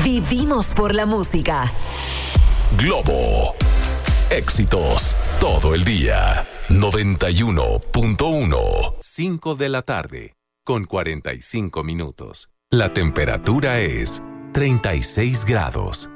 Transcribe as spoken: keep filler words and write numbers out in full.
Vivimos por la música. Globo. Éxitos todo el día. noventa y uno punto uno. cinco de la tarde, con cuarenta y cinco minutos. La temperatura es treinta y seis grados.